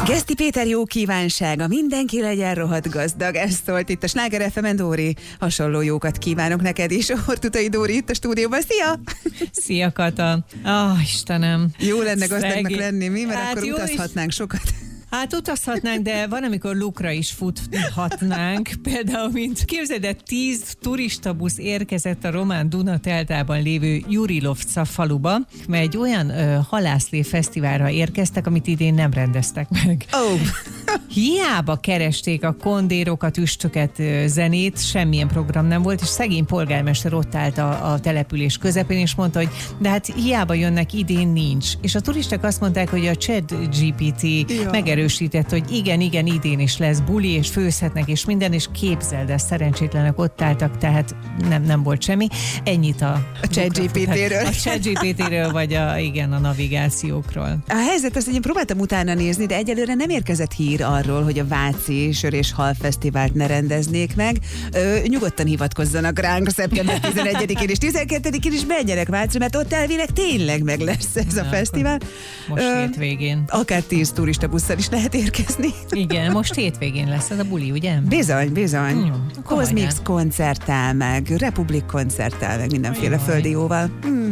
Geszti Péter jó kívánsága, mindenki legyen rohadt gazdag, ez szólt itt a Sláger FM-en, Dóri. Hasonló jókat kívánok neked is. Hortutai Dóri itt a stúdióban, szia! Szia, Kata! Istenem! Jó lenne gazdagnak lenni, mi? Mert akkor utazhatnánk sokat. Hát utazhatnánk, de van, amikor lukra is futhatnánk. Például, mint képzeld el, 10 turistabusz érkezett a román Duna-deltában lévő Jurilovca faluba, mert egy olyan halászlé fesztiválra érkeztek, amit idén nem rendeztek meg. Oh. Hiába keresték a kondérokat, üstöket, zenét, semmilyen program nem volt, és szegény polgármester ott állt a település közepén, és mondta, hogy de hát hiába jönnek, idén nincs. És a turisták azt mondták, hogy a ChatGPT megerősített, hogy igen, idén is lesz buli, és főzhetnek, és minden, és képzeld, de szerencsétlenek ott álltak, tehát nem volt semmi. Ennyit a ChatGPT-ről. A ChatGPT-ről, vagy a navigációkról. A helyzet az, hogy én próbáltam utána nézni, de egyelőre nem érkezett hír arról, hogy a Váci Sör és Hal Fesztivált ne rendeznék meg. Nyugodtan hivatkozzanak ránk szeptember 11-én és 12-én is menjenek Vácra, mert ott elvileg tényleg meg lesz ez a fesztivál. Most hétvégén. Akár 10 turistabusszal is lehet érkezni. Igen, most hétvégén lesz ez a buli, ugye? Bizony. Cosmix koncerttel meg, Republic koncerttel meg mindenféle földi jóval.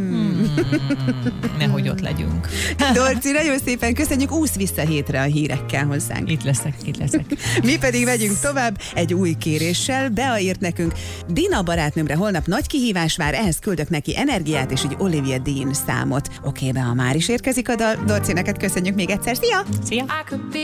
Nehogy ott legyünk. Dorci, nagyon szépen köszönjük, úsz vissza hétre a hírekkel hozzánk. Itt leszek. Mi pedig megyünk tovább egy új kéréssel. Bea írt nekünk, Dina barátnőmre holnap nagy kihívás vár, ehhez küldök neki energiát és egy Olivia Dean számot. Oké, Bea, már is érkezik a dal. Dorci, neked köszönjük még egyszer. Szia! Szia!